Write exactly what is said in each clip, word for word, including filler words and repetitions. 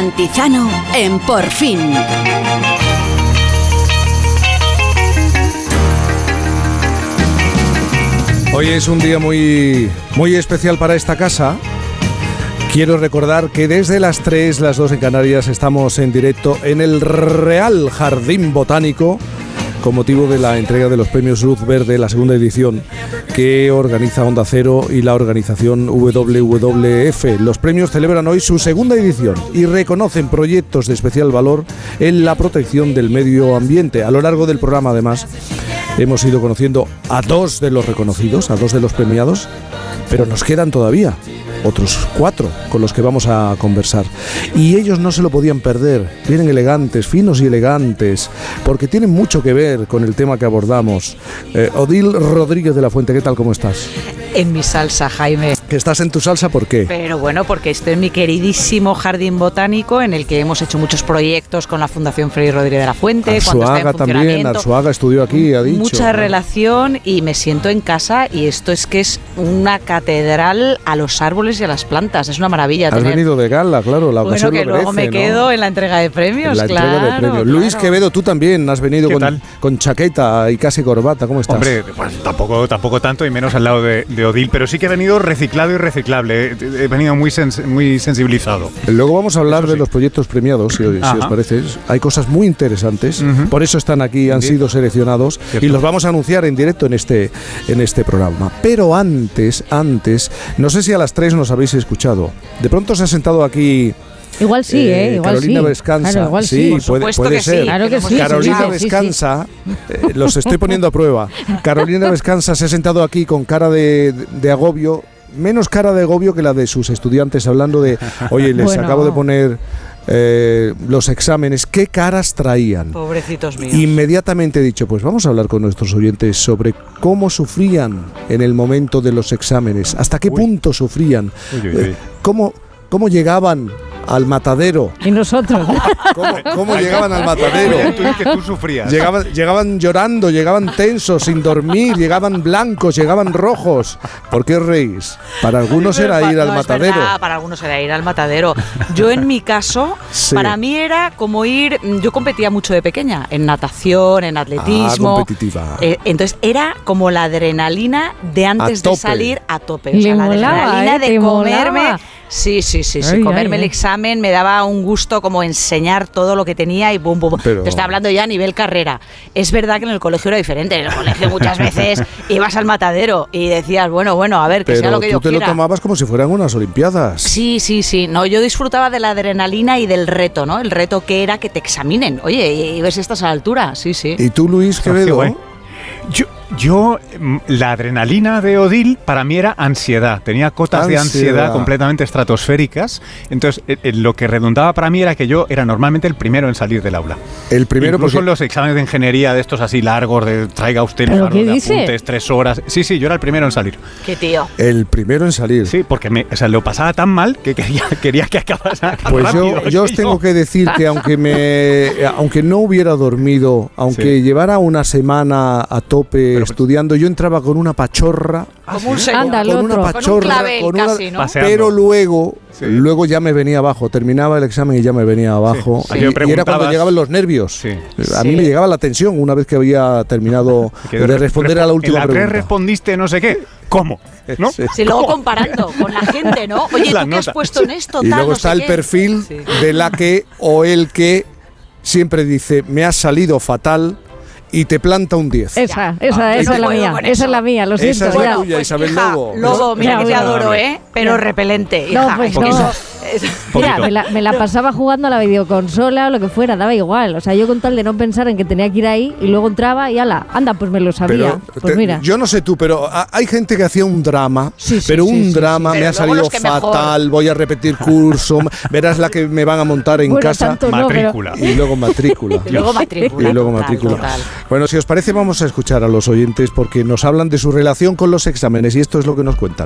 Antizano en Por Fin. Hoy es un día muy, muy especial para esta casa. Quiero recordar que desde las tres, las dos en Canarias, estamos en directo en el Real Jardín Botánico con motivo de la entrega de los premios Luz Verde, la segunda edición, que organiza Onda Cero y la organización W W F. Los premios celebran hoy su segunda edición y reconocen proyectos de especial valor en la protección del medio ambiente. A lo largo del programa, además, hemos ido conociendo a dos de los reconocidos, a dos de los premiados, pero nos quedan todavía otros cuatro con los que vamos a conversar. Y ellos no se lo podían perder. Vienen elegantes, finos y elegantes, porque tienen mucho que ver con el tema que abordamos. Eh, Odil Rodríguez de la Fuente, ¿qué tal? ¿Cómo estás? En mi salsa, Jaime. ¿Que estás en tu salsa? ¿Por qué? Pero bueno, porque estoy en mi queridísimo jardín botánico, en el que hemos hecho muchos proyectos con la Fundación Fray Rodríguez de la Fuente. Arzuaga también, Arzuaga estudió aquí, ha dicho. Mucha ¿no? relación, y me siento en casa, y esto es que es una catedral a los árboles y a las plantas. Es una maravilla. Has tener... venido de gala, claro, la Bueno, ocasión que lo luego merece, me quedo ¿no? en la entrega de premios, en la claro. entrega de premios. Claro. Luis Quevedo, tú también has venido con, con chaqueta y casi corbata. ¿Cómo estás? Hombre, pues tampoco, tampoco tanto, y menos al lado de, de Odil, pero sí que he venido reciclado y reciclable. He, he venido muy, sens, muy sensibilizado. Luego vamos a hablar sí. de los proyectos premiados, si, si os parece. Hay cosas muy interesantes, uh-huh. por eso están aquí, han sido seleccionados, Cierto. y los vamos a anunciar en directo en este, en este programa. Pero antes, antes, no sé si a las tres nos habéis escuchado. De pronto se ha sentado aquí... Igual sí, ¿eh? eh igual Carolina sí. Vescanza. Claro, igual sí, sí. puede, puede que ser. Sí. Claro que sí. Carolina sí, sí, Vescanza, sí, sí. Eh, los estoy poniendo a prueba. Carolina Vescanza se ha sentado aquí con cara de, de agobio, menos cara de agobio que la de sus estudiantes, hablando de, oye, les bueno. acabo de poner eh, los exámenes, ¿qué caras traían? Pobrecitos míos. Inmediatamente he dicho, pues vamos a hablar con nuestros oyentes sobre cómo sufrían en el momento de los exámenes, hasta qué uy. punto sufrían, uy, uy, uy. Eh, cómo, cómo llegaban al matadero. Y nosotros. ¿Cómo, cómo llegaban al matadero? Oye, tú, que tú sufrías. Llegaban, llegaban llorando, llegaban tensos, sin dormir, llegaban blancos, llegaban rojos. ¿Por qué os reís? Para algunos era ir al no, matadero. Es verdad, para algunos era ir al matadero. Yo en mi caso, sí. para mí era como ir... Yo competía mucho de pequeña, en natación, en atletismo. Ah, competitiva. Eh, entonces era como la adrenalina de antes de salir a tope. O sea, la molaba, adrenalina eh, de comerme... Molaba. Sí, sí, sí, sí. Ay, comerme ay, el examen me daba un gusto como enseñar todo lo que tenía y bum, bum. Pero... Te estaba hablando ya a nivel carrera. Es verdad que en el colegio era diferente. En el colegio muchas veces ibas al matadero y decías, bueno, bueno, a ver, que pero sea lo que yo quiera. Pero tú te lo tomabas como si fueran unas olimpiadas. Sí, sí, sí. No, yo disfrutaba de la adrenalina y del reto, ¿no? El reto que era que te examinen. Oye, y, y ves si estás a la altura. Sí, sí. ¿Y tú, Luis Quevedo? Yo, yo, la adrenalina de Odil para mí era ansiedad. Tenía cotas ansiedad. de ansiedad completamente estratosféricas. Entonces, eh, eh, lo que redundaba para mí era que yo era normalmente el primero en salir del aula. El primero, incluso porque... en los exámenes de ingeniería de estos así largos, de traiga usted el fardo de apuntes, tres horas. Sí, sí, yo era el primero en salir. ¿Qué tío? El primero en salir. Sí, porque me, o sea, lo pasaba tan mal que quería, quería que acabara Pues rápido, yo, yo os tengo que decir que aunque me, aunque no hubiera dormido, aunque sí. llevara una semana a tope pero, estudiando, yo entraba con una pachorra, como un señor, Anda, con una pachorra, con un clavel, con una, casi, ¿no? pero luego, sí. luego ya me venía abajo, terminaba el examen y ya me venía abajo, sí. Sí. Y, y era cuando llegaban los nervios. Sí. A mí sí. me llegaba la tensión una vez que había terminado de responder a la última en la pregunta. tres respondiste no sé qué. ¿Cómo? ¿No? Sí, sí luego comparando con la gente, ¿no? Oye, la ¿tú qué has puesto en esto? Y tal, luego no está sé el qué. perfil sí. de la que o el que siempre dice, me ha salido fatal y te planta un diez. Esa, esa, ah, esa es la mía, esa es la mía, lo siento. Esa es la ya. tuya, Isabel hija, Lobo. Lobo, mira, mira que te adoro, ¿eh? Pero ya. repelente, hija. No, pues no. Mira, me la, me la pasaba jugando a la videoconsola o lo que fuera, daba igual. O sea, yo con tal de no pensar en que tenía que ir ahí y luego entraba y ala, anda, pues me lo sabía. Pero, pues te, mira. Yo no sé tú, pero hay gente que hacía un drama, sí, sí, pero sí, un sí, drama sí, sí. me ha salido fatal, mejor. Voy a repetir curso, verás la que me van a montar en bueno, casa. No, matrícula. Pero... Y luego matrícula. y luego matrícula. Y luego total, matrícula. Total. Bueno, si os parece, vamos a escuchar a los oyentes porque nos hablan de su relación con los exámenes y esto es lo que nos cuentan.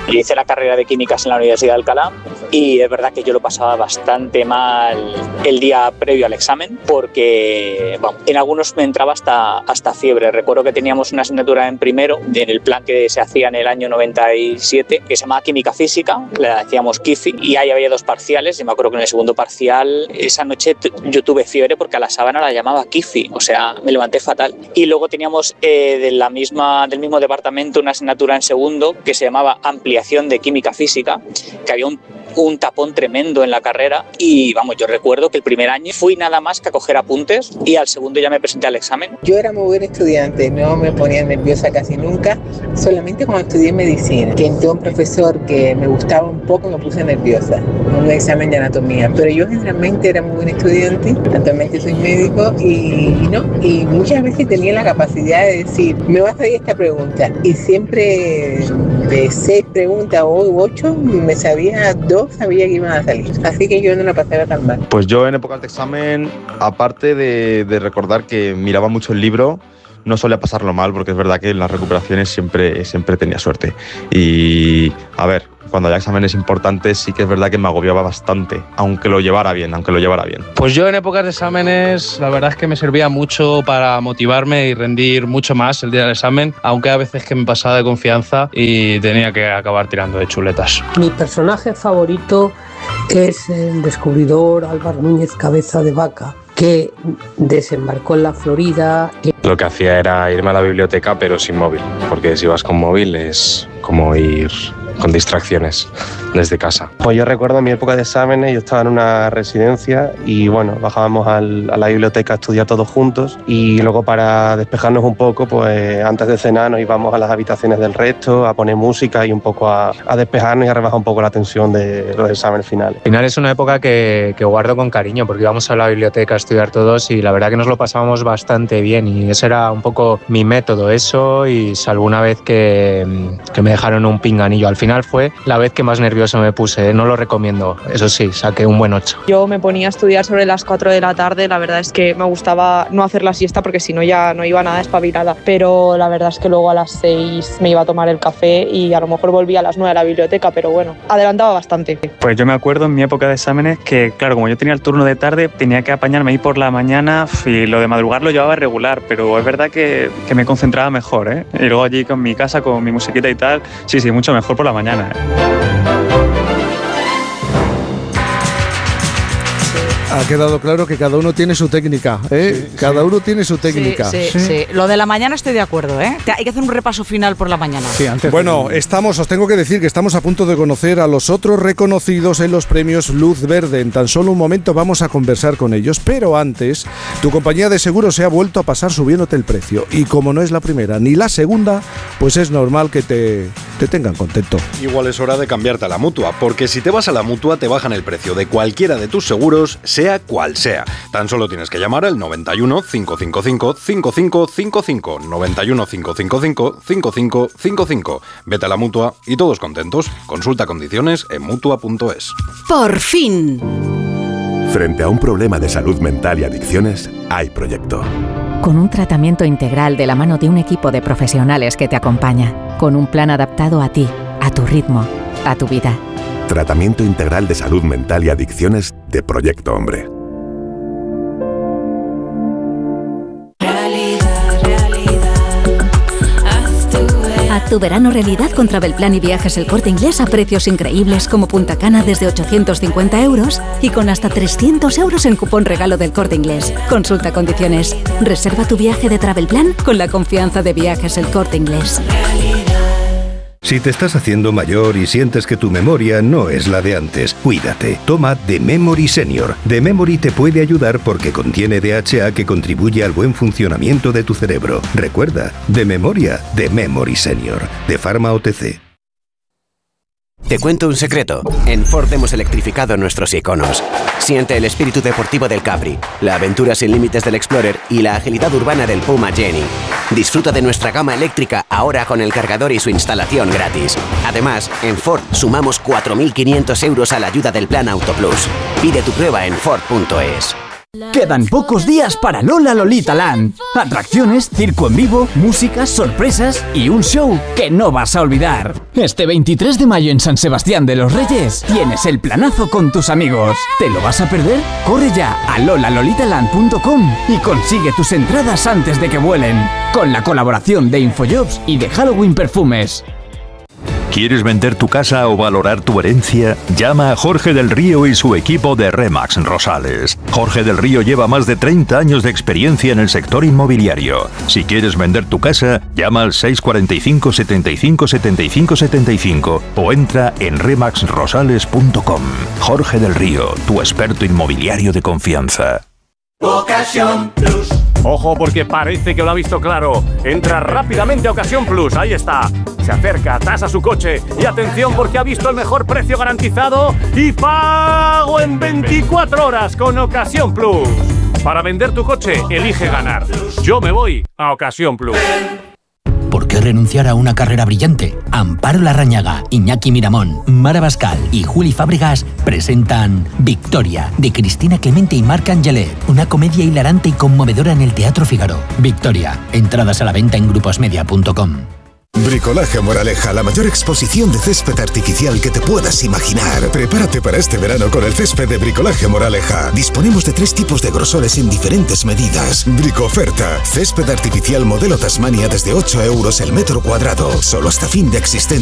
Yo hice la carrera de químicas en la Universidad de Alcalá y es verdad que yo lo pasaba bastante mal el día previo al examen porque bueno, en algunos me entraba hasta, hasta fiebre. Recuerdo que teníamos una asignatura en primero, en el plan que se hacía en el año noventa y siete, que se llamaba Química Física, la decíamos KIFI, y ahí había dos parciales. Y me acuerdo que en el segundo parcial, esa noche t- yo tuve fiebre porque a la sábana la llamaba KIFI, o sea, me levanté fatal. Y luego teníamos eh, de la misma, del mismo departamento una asignatura en segundo que se llamaba Ampliación de Química Física, que había un un tapón tremendo en la carrera y vamos, yo recuerdo que el primer año fui nada más que a coger apuntes y al segundo ya me presenté al examen. Yo era muy buen estudiante, no me ponía nerviosa casi nunca, solamente cuando estudié medicina, que entró un profesor que me gustaba un poco me puse nerviosa, en un examen de anatomía, pero yo generalmente era muy buen estudiante, actualmente soy médico y, y no, y muchas veces tenía la capacidad de decir, me va a salir esta pregunta y siempre de seis preguntas o ocho me sabía dos, sabía que iban a salir, así que yo no la pasaba tan mal. Pues yo en épocas de examen, aparte de, de recordar que miraba mucho el libro, no solía pasarlo mal porque es verdad que en las recuperaciones siempre, siempre tenía suerte. Y a ver, cuando había exámenes importantes sí que es verdad que me agobiaba bastante, aunque lo llevara bien, aunque lo llevara bien. Pues yo en épocas de exámenes la verdad es que me servía mucho para motivarme y rendir mucho más el día del examen, aunque a veces que me pasaba de confianza y tenía que acabar tirando de chuletas. Mi personaje favorito es el descubridor Álvaro Núñez Cabeza de Vaca, que desembarcó en la Florida. Lo que hacía era irme a la biblioteca pero sin móvil, porque si vas con móvil es como ir con distracciones desde casa. Pues yo recuerdo en mi época de exámenes, yo estaba en una residencia y bueno, bajábamos al, a la biblioteca a estudiar todos juntos y luego para despejarnos un poco, pues antes de cenar nos íbamos a las habitaciones del resto, a poner música y un poco a, a despejarnos y a rebajar un poco la tensión de los exámenes finales. Al final es una época que, que guardo con cariño porque íbamos a la biblioteca a estudiar todos y la verdad que nos lo pasábamos bastante bien y ese era un poco mi método, eso y alguna vez que, que me dejaron un pinganillo. Al final fue la vez que más nervioso me puse, no lo recomiendo, eso sí, saqué un buen ocho. Yo me ponía a estudiar sobre las cuatro de la tarde, la verdad es que me gustaba no hacer la siesta porque si no ya no iba nada espabilada, pero la verdad es que luego a las seis me iba a tomar el café y a lo mejor volvía a las nueve a la biblioteca, pero bueno, adelantaba bastante. Pues yo me acuerdo en mi época de exámenes que, claro, como yo tenía el turno de tarde, tenía que apañarme ahí por la mañana y lo de madrugar lo llevaba regular, pero es verdad que, que me concentraba mejor, ¿eh? Y luego allí con mi casa, con mi musiquita y tal, sí, sí, mucho mejor por la mañana, ¿eh? Ha quedado claro que cada uno tiene su técnica, ¿eh? Sí, cada sí. uno tiene su técnica. Sí, sí, sí, sí. Lo de la mañana estoy de acuerdo, ¿eh? Hay que hacer un repaso final por la mañana. Sí, antes bueno, de... estamos, os tengo que decir que estamos a punto de conocer a los otros reconocidos en los premios Luz Verde. En tan solo un momento vamos a conversar con ellos, pero antes, tu compañía de seguros se ha vuelto a pasar subiéndote el precio. Y como no es la primera ni la segunda, pues es normal que te, te tengan contento. Igual es hora de cambiarte a la Mutua, porque si te vas a la Mutua te bajan el precio de cualquiera de tus seguros, sea cual sea. Tan solo tienes que llamar al noventa y uno, cinco cinco cinco, cinco cinco cinco cinco, noventa y uno, cinco cinco cinco, cinco cinco cinco cinco. Vete a la Mutua y todos contentos. Consulta condiciones en mutua punto es. Por fin. Frente a un problema de salud mental y adicciones, hay proyecto. Con un tratamiento integral de la mano de un equipo de profesionales que te acompaña. Con un plan adaptado a ti, a tu ritmo, a tu vida. Tratamiento integral de salud mental y adicciones de Proyecto Hombre. Haz tu verano realidad con Travelplan y Viajes El Corte Inglés a precios increíbles como Punta Cana desde ochocientos cincuenta euros y con hasta trescientos euros en cupón regalo del Corte Inglés. Consulta condiciones. Reserva tu viaje de Travelplan con la confianza de Viajes El Corte Inglés. Si te estás haciendo mayor y sientes que tu memoria no es la de antes, cuídate. Toma The Memory Senior. The Memory te puede ayudar porque contiene D H A que contribuye al buen funcionamiento de tu cerebro. Recuerda, de memoria, The Memory Senior. De Pharma O T C. Te cuento un secreto. En Ford hemos electrificado nuestros iconos. Siente el espíritu deportivo del Capri, la aventura sin límites del Explorer y la agilidad urbana del Puma Jenny. Disfruta de nuestra gama eléctrica ahora con el cargador y su instalación gratis. Además, en Ford sumamos cuatro mil quinientos euros a la ayuda del Plan Auto Plus. Pide tu prueba en Ford punto es. Quedan pocos días para Lola Lolita Land. Atracciones, circo en vivo, música, sorpresas y un show que no vas a olvidar. Este veintitrés de mayo en San Sebastián de los Reyes tienes el planazo con tus amigos. ¿Te lo vas a perder? Corre ya a lola lolita land punto com y consigue tus entradas antes de que vuelen. Con la colaboración de Infojobs y de Halloween Perfumes. ¿Quieres vender tu casa o valorar tu herencia? Llama a Jorge del Río y su equipo de Remax Rosales. Jorge del Río lleva más de treinta años de experiencia en el sector inmobiliario. Si quieres vender tu casa, llama al seis cuatro cinco, setenta y cinco, setenta y cinco, setenta y cinco o entra en remax rosales punto com. Jorge del Río, tu experto inmobiliario de confianza. Ocasión Plus. Ojo, porque parece que lo ha visto claro. Entra rápidamente a Ocasión Plus, ahí está. Se acerca, tasa su coche y atención porque ha visto el mejor precio garantizado y pago en veinticuatro horas con Ocasión Plus. Para vender tu coche, elige ganar. Yo me voy a Ocasión Plus. ¿Por qué renunciar a una carrera brillante? Amparo Larrañaga, Iñaki Miramón, Mara Bascal y Juli Fábregas presentan Victoria, de Cristina Clemente y Marc Angelet, una comedia hilarante y conmovedora en el Teatro Fígaro. Victoria, entradas a la venta en gruposmedia punto com. Bricolaje Moraleja, la mayor exposición de césped artificial que te puedas imaginar. Prepárate para este verano con el césped de Bricolaje Moraleja. Disponemos de tres tipos de grosores en diferentes medidas. Bricoferta, césped artificial modelo Tasmania desde ocho euros el metro cuadrado. Solo hasta fin de existencia.